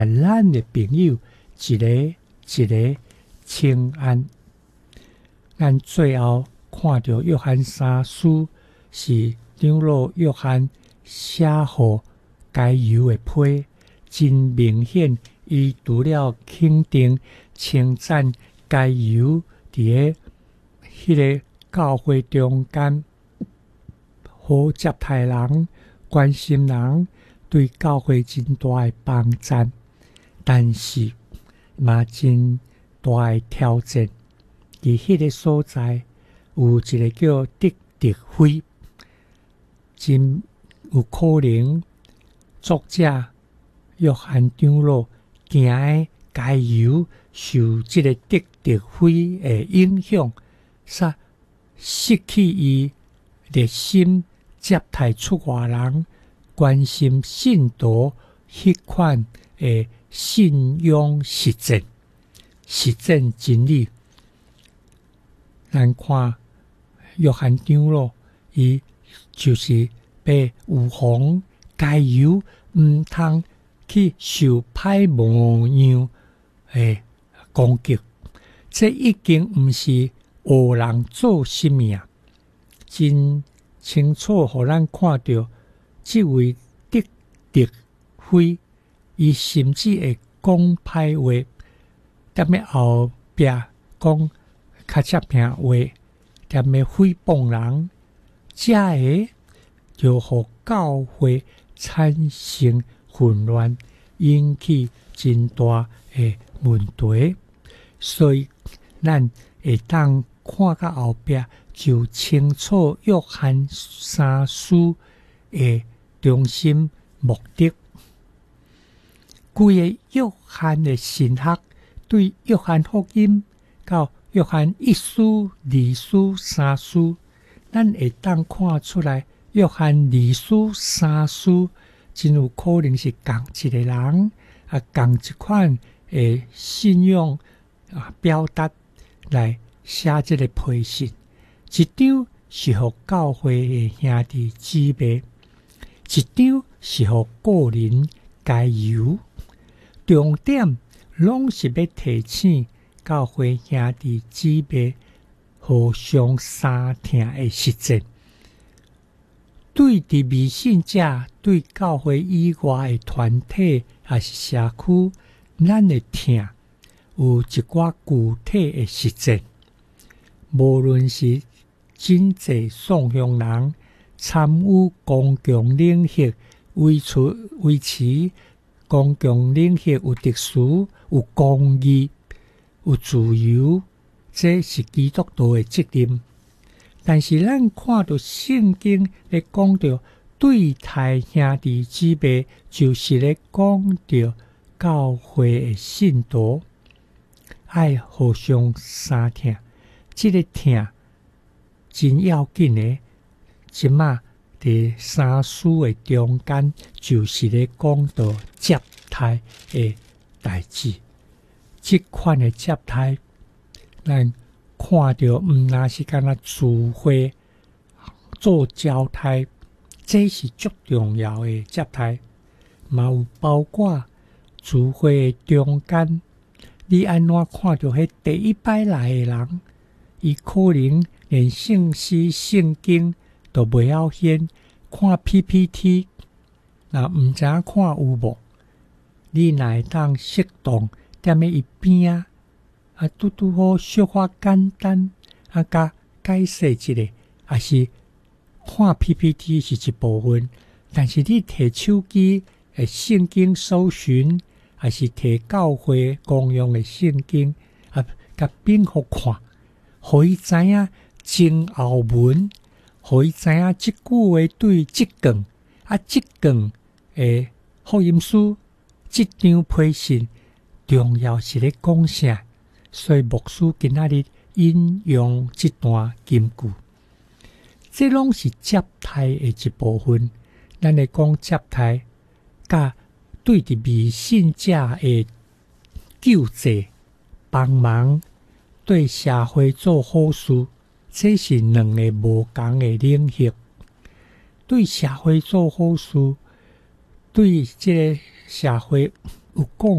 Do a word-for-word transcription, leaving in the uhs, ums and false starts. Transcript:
咱的朋友一个一个请安。咱最后看到约翰三书是长老约翰写予该犹的批，真明显，伊除了肯定称赞该犹伫个迄个教会中间好接待人、关心人，对教会真大的帮赞，但是嘛真大的挑战。伫迄个所在有一个叫得特会，真有可能作者约翰长老惊的该犹受这个得特会的影响，煞失去伊热心接待出外人、关心信徒迄款的信仰实践、实践真理。咱看约翰长老，伊就是被有防该犹毋通去受歹模样的攻击，这已经毋是学人做什么啊！真清楚，互咱看到这位得特会，伊甚至会讲歹话，踮咧后壁讲较接平话，踮咧诽谤人，这个就互教会产生混乱，引起真大的问题。所以咱会当看到后壁，就清楚约翰三书的中心目的。规个约翰的神学对约翰福音到约翰一书、二书、三书，咱会当看出来，约翰二书、三书真有可能是共一个人啊，共一款的信仰啊表达来写这个批信。一张是互教会的兄弟姊妹，一张是互个人该有。重点拢是要提醒教会兄弟姊妹互相相听的实践。对伫未信者，对教会以外的团体也是社区，咱的听有一寡具体的实践。无论是真济送向人参与公共领域，维持维持公共领域有特殊、有公义、有自由，这是基督徒的责任。但是咱看到圣经咧讲到对待兄弟姊妹，就是咧讲到教会的信徒爱互相相听，这个听真要紧的。即马伫三书的中间，就是咧讲到接待的代志。这款的接待，咱看到毋那是干那聚会做交代，这是足重要的接待，嘛有包括聚会的中间，你安怎看到迄第一摆来的人，伊可能连圣诗、圣经都袂晓显，看 P P T， 若毋知影看有无，你若会当适当踮咧伊边啊，啊拄拄好小可简单啊，甲解释一下，也是看 P P T 是一部分，但是你摕手机诶圣经搜寻，还是摕教会公用的圣经啊，甲并互看，互伊知影前后文，互伊知影即句话对即卷啊，即卷诶福音书，即张批信重要是咧讲啥？所以牧师今仔日引用这段金句，这拢是接待的一部分。咱来讲接待，甲对伫未信者的救济、帮忙，对社会做好事，这是两个无同的领域。对社会做好事，对这个社会有讲